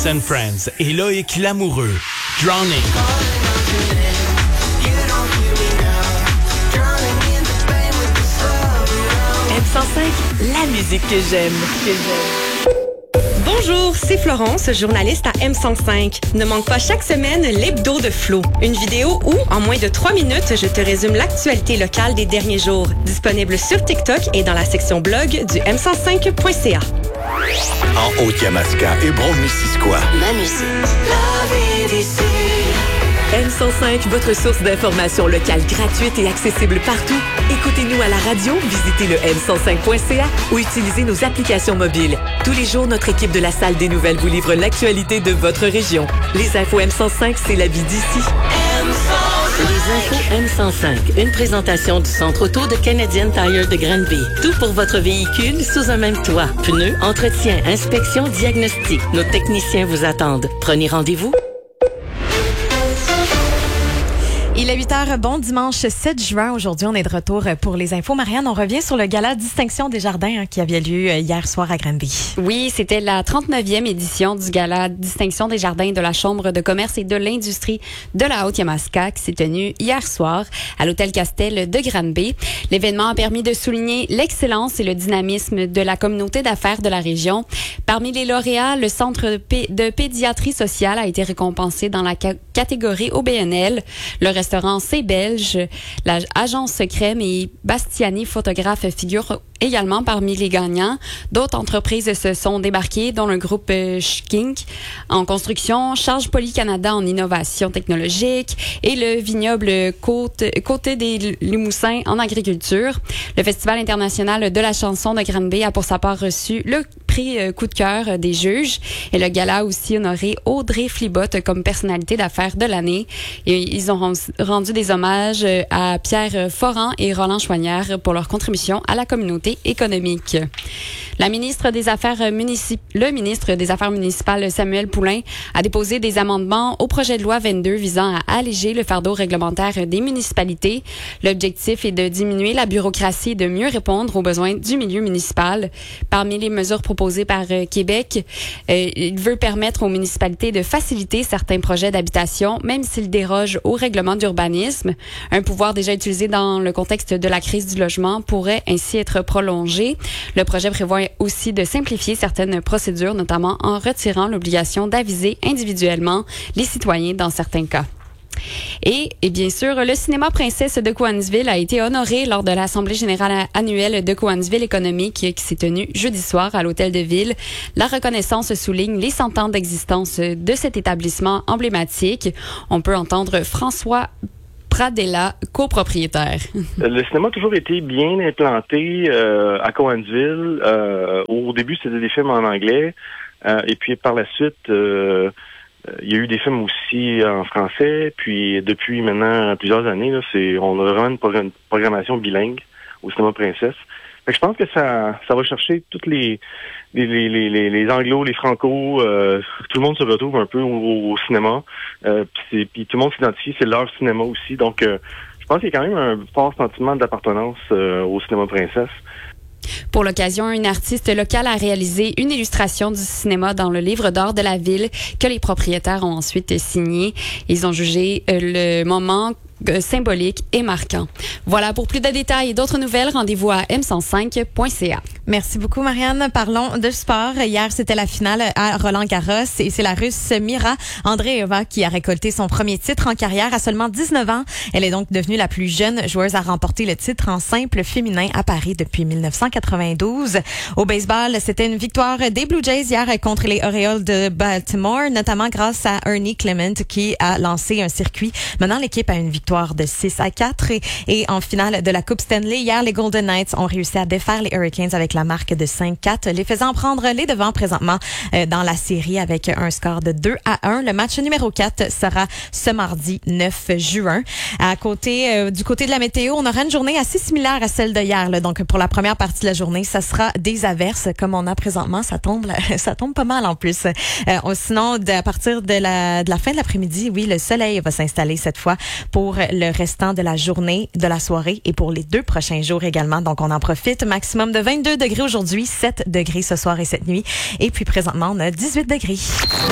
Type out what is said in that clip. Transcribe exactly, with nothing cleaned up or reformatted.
House and Friends et Loïc Lamoureux. Drowning. M cent cinq, la musique que j'aime, que j'aime. Bonjour, c'est Florence, journaliste à M cent cinq. Ne manque pas chaque semaine l'hebdo de Flo. Une vidéo où, en moins de trois minutes, je te résume l'actualité locale des derniers jours. Disponible sur TikTok et dans la section blog du m cent cinq point c a. En Haute-Yamaska et Brome-Missisquoi. Ma musique. La vie d'ici. M cent cinq, votre source d'information locale gratuite et accessible partout. Écoutez-nous à la radio, visitez le m cent cinq point c a ou utilisez nos applications mobiles. Tous les jours, notre équipe de la Salle des Nouvelles vous livre l'actualité de votre région. Les infos M cent cinq, c'est la vie d'ici. Les infos M cent cinq, une présentation du Centre auto de Canadian Tire de Granby. Tout pour votre véhicule sous un même toit. Pneus, entretien, inspection, diagnostic. Nos techniciens vous attendent. Prenez rendez-vous. Il est huit heures, bon dimanche sept juin. Aujourd'hui, on est de retour pour les infos. Marianne, on revient sur le gala Distinction des Jardins hein, qui avait lieu hier soir à Granby. Oui, c'était la trente-neuvième édition du gala Distinction des Jardins de la Chambre de commerce et de l'industrie de la Haute-Yamaska qui s'est tenu hier soir à l'Hôtel Castel de Granby. L'événement a permis de souligner l'excellence et le dynamisme de la communauté d'affaires de la région. Parmi les lauréats, le Centre de pédiatrie sociale a été récompensé dans la ca- catégorie O B N L. Le restaurant C'est Belge, l'agence Crème et Bastiani Photographe figurent également parmi les gagnants. D'autres entreprises se sont débarquées, dont le groupe Schkink en construction, Charge Poly Canada en innovation technologique et le vignoble Côte, Côté des Limoussins en agriculture. Le Festival international de la chanson de Granby a pour sa part reçu le prix coup de cœur des juges et le gala a aussi honoré Audrey Flibot comme personnalité d'affaires de l'année. Et ils ont rendu des hommages à Pierre Foran et Roland Chouanière pour leur contribution à la communauté économique. La ministre des Affaires municip... Le ministre des Affaires municipales, Samuel Poulin, a déposé des amendements au projet de loi vingt-deux visant à alléger le fardeau réglementaire des municipalités. L'objectif est de diminuer la bureaucratie et de mieux répondre aux besoins du milieu municipal. Parmi les mesures proposées par Québec, euh, il veut permettre aux municipalités de faciliter certains projets d'habitation, même s'ils dérogent au règlement d'urbanisme. Un pouvoir déjà utilisé dans le contexte de la crise du logement pourrait ainsi être prolongé. Le projet prévoit aussi de simplifier certaines procédures, notamment en retirant l'obligation d'aviser individuellement les citoyens dans certains cas. Et, et bien sûr, le cinéma Princesse de Cowansville a été honoré lors de l'Assemblée générale annuelle de Cowansville économique qui s'est tenue jeudi soir à l'Hôtel de Ville. La reconnaissance souligne les cent ans d'existence de cet établissement emblématique. On peut entendre François Pradella, copropriétaire. Le cinéma a toujours été bien implanté euh, à Cowansville. Euh, au début, c'était des films en anglais. Euh, et puis par la suite, euh, il y a eu des films aussi en français. Puis depuis maintenant plusieurs années, là, c'est on a vraiment une, progr- une programmation bilingue au cinéma Princesse. Fait que je pense que ça ça va chercher toutes les les les les, les anglos, les franco, euh, tout le monde se retrouve un peu au, au cinéma. Euh, puis, puis tout le monde s'identifie, c'est leur cinéma aussi. Donc euh, je pense qu'il y a quand même un fort sentiment d'appartenance euh, au cinéma Princesse. Pour l'occasion, une artiste locale a réalisé une illustration du cinéma dans le livre d'art de la ville que les propriétaires ont ensuite signé. Ils ont jugé le moment symbolique et marquant. Voilà, pour plus de détails et d'autres nouvelles, rendez-vous à m cent cinq point c a. Merci beaucoup, Marianne. Parlons de sport. Hier, c'était la finale à Roland-Garros et c'est la Russe Mira Andreeva qui a récolté son premier titre en carrière à seulement dix-neuf ans. Elle est donc devenue la plus jeune joueuse à remporter le titre en simple féminin à Paris depuis dix-neuf cent quatre-vingt-douze. Au baseball, c'était une victoire des Blue Jays hier contre les Orioles de Baltimore, notamment grâce à Ernie Clement qui a lancé un circuit menant l'équipe à une victoire de six à quatre. Et, et en finale de la Coupe Stanley, hier, les Golden Knights ont réussi à défaire les Hurricanes avec la marque de cinq quatre, les faisant prendre les devants présentement euh, dans la série avec un score de deux à un. Le match numéro quatre sera ce mardi neuf juin. À côté, euh, du côté de la météo, on aura une journée assez similaire à celle de hier. Là. Donc, pour la première partie de la journée, ça sera des averses comme on a présentement. Ça tombe, ça tombe pas mal en plus. Euh, sinon, de, à partir de la, de la fin de l'après-midi, oui, le soleil va s'installer cette fois pour le restant de la journée, de la soirée et pour les deux prochains jours également. Donc, on en profite. Maximum de vingt-deux degrés aujourd'hui, sept degrés ce soir et cette nuit. Et puis, présentement, on a dix-huit degrés.